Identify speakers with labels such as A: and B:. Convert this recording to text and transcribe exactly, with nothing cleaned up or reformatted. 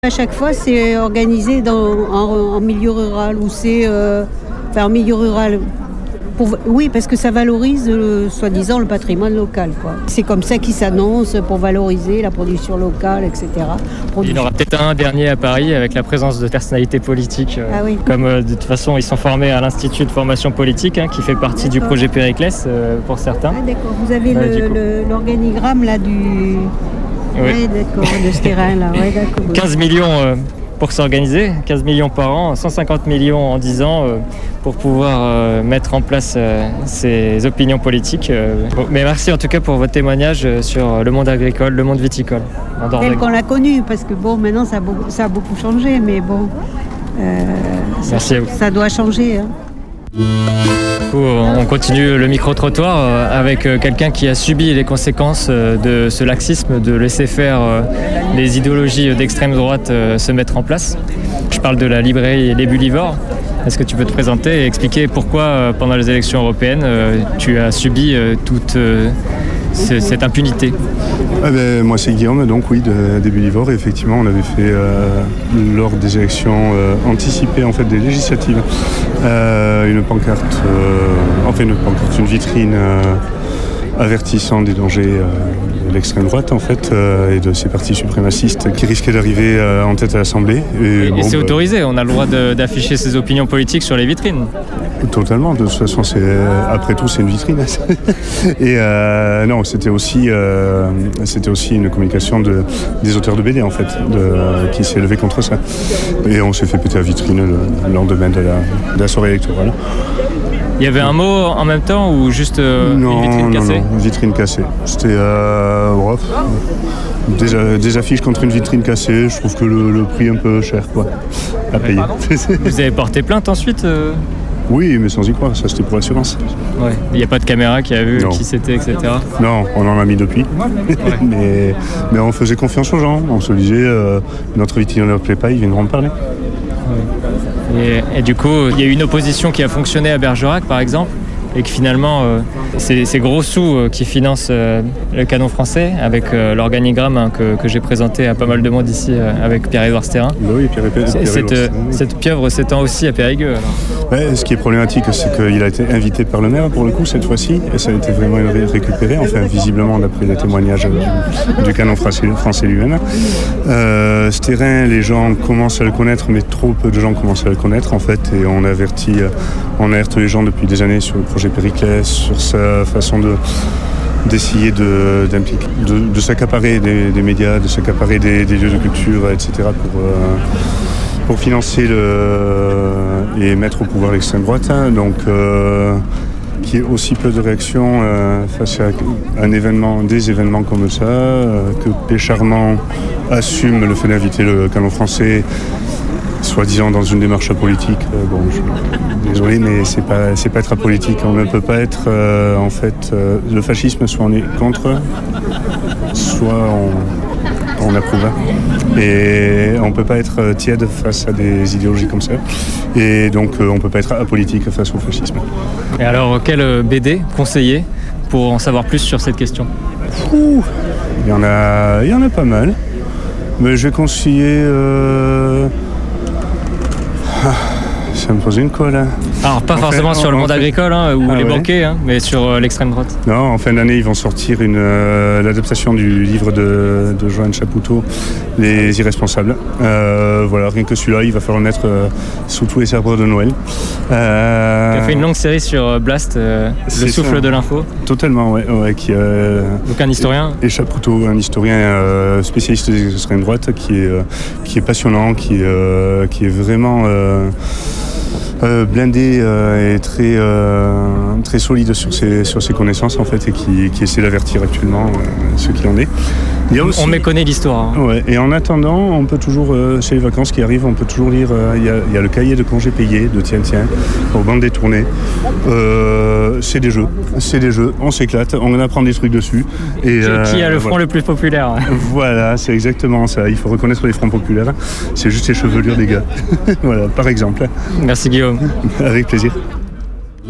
A: À chaque fois, c'est organisé dans, en, en milieu rural ou c'est euh, enfin, en milieu rural. Pour, oui, parce que ça valorise, euh, soi-disant, le patrimoine local, quoi. C'est comme ça qu'ils s'annoncent pour valoriser la production locale, et cetera.
B: Il y en aura peut-être un dernier à Paris avec la présence de personnalités politiques. Euh,
A: ah oui.
B: Comme euh, de toute façon, ils sont formés à l'Institut de formation politique, hein, qui fait partie d'accord. du projet Périclès euh, pour certains.
A: Ah, d'accord. Vous avez ouais, le, le, l'organigramme là du. Oui, ouais, d'accord, de ce terrain-là. Ouais, d'accord.
B: quinze millions euh, pour s'organiser, quinze millions par an, cent cinquante millions en dix ans euh, pour pouvoir euh, mettre en place euh, ces opinions politiques. Euh. Bon, mais merci en tout cas pour votre témoignage sur le monde agricole, le monde viticole.
A: Tel qu'on l'a connu, parce que bon, maintenant ça a beaucoup, ça a beaucoup changé, mais bon, euh, ça, ça doit changer. Hein.
B: On continue le micro-trottoir avec quelqu'un qui a subi les conséquences de ce laxisme, de laisser faire les idéologies d'extrême droite se mettre en place. Je parle de la librairie Les Bulivores. Est-ce que tu peux te présenter et expliquer pourquoi, pendant les élections européennes, tu as subi toute cette impunité?
C: Ah ben, moi c'est Guillaume, donc oui, de, des Bulivores. Effectivement, on avait fait euh, lors des élections euh, anticipées en fait des législatives euh, une pancarte, euh, enfin une pancarte, une vitrine euh, avertissant des dangers euh, de l'extrême droite en fait euh, et de ces partis suprémacistes qui risquaient d'arriver euh, en tête à l'Assemblée.
B: Et, et, bon, et c'est bah, autorisé, on a le droit de, d'afficher ses opinions politiques sur les vitrines.
C: Totalement, de toute façon, c'est, après tout, c'est une vitrine. Et euh, non, c'était aussi, euh, c'était aussi une communication de, des auteurs de B D, en fait, de, qui s'est levé contre ça. Et on s'est fait péter la vitrine le, le lendemain de la, de la soirée électorale.
B: Il y avait un mot en même temps ou juste euh,
C: non,
B: une vitrine cassée?
C: Non, non, une vitrine cassée. C'était euh, bref, des, des affiches contre une vitrine cassée. Je trouve que le, le prix est un peu cher, quoi, à payer.
B: Vous avez porté plainte ensuite euh...
C: Oui, mais sans y croire, ça c'était pour l'assurance.
B: Ouais. Il n'y a pas de caméra qui a vu non. qui c'était, et cetera.
C: Non, on en a mis depuis. Ouais. mais, mais on faisait confiance aux gens. On se disait, euh, notre vitrine ne leur plaît pas, ils viendront parler.
B: Ouais. Et, et du coup, il y a eu une opposition qui a fonctionné à Bergerac, par exemple, et que finalement, euh, c'est ces gros sous euh, qui financent euh, le canon français, avec euh, l'organigramme hein, que, que j'ai présenté à pas mal de monde ici euh, avec Pierre-Édouard Stérin.
C: Bah oui, Pierre, Pierre, Pierre
B: cette, euh, cette pieuvre s'étend aussi à Périgueux.
C: Ouais, ce qui est problématique, c'est qu'il a été invité par le maire pour le coup cette fois-ci, et ça a été vraiment récupéré, enfin visiblement d'après les témoignages du, du canon français, français lui-même. Euh, Stérin, les gens commencent à le connaître, mais trop peu de gens commencent à le connaître en fait, et on avertit, on alerte les gens depuis des années sur le projet Périclès, sur sa façon de d'essayer de, de, de s'accaparer des, des médias, de s'accaparer des, des lieux de culture, et cetera pour, euh, pour financer le, et mettre au pouvoir l'extrême droite. Hein, donc, euh, qu'il y ait aussi peu de réactions euh, face à un événement, des événements comme ça, euh, que Pécharmant assume le fait d'inviter le canon français, soi-disant dans une démarche apolitique. Euh, bon, je, désolé, mais c'est pas c'est pas être apolitique. On ne peut pas être euh, en fait euh, le fascisme, soit on est contre, soit on, on approuve. Et on peut pas être tiède face à des idéologies comme ça. Et donc euh, on peut pas être apolitique face au fascisme.
B: Et alors quel B D conseiller pour en savoir plus sur cette question?
C: Ouh, il y en a il y en a pas mal. Mais je vais conseiller. Euh... Ah, ça me pose une colle. Hein.
B: Alors pas en forcément fait, sur le monde fait... agricole hein, ou ah, les ouais. banquiers, hein, mais sur euh, l'extrême droite.
C: Non, en fin d'année, ils vont sortir une, euh, l'adaptation du livre de, de Joanne Chapoutot, Les Irresponsables. Euh, voilà, rien que celui-là, il va falloir le mettre euh, sous tous les arbres de Noël.
B: Euh... Il a fait une longue série sur Blast, euh, le souffle ça. de l'info.
C: Totalement, ouais. ouais qui, euh,
B: Donc un historien.
C: Et, et Chapoutot, un historien euh, spécialiste des extrêmes droites, qui est, euh, qui est passionnant, qui, euh, qui est vraiment... Euh, Euh, blindé euh, et très, euh, très solide sur ses, sur ses connaissances en fait et qui, qui essaie d'avertir actuellement euh, ce qu'il en est.
B: Il y a aussi, on méconnaît l'histoire. Hein.
C: Ouais, et en attendant, on peut toujours, euh, chez les vacances qui arrivent, on peut toujours lire, euh, il y a, il y a le cahier de congés payés de Tiens Tiens, pour bande détournée. Euh, c'est des jeux, c'est des jeux, on s'éclate, on apprend des trucs dessus. Et,
B: qui, euh, qui a le front voilà. le plus populaire?
C: Voilà, c'est exactement ça, il faut reconnaître les fronts populaires, c'est juste les chevelures des gars. Voilà, par exemple.
B: Merci Guillaume.
C: Avec plaisir.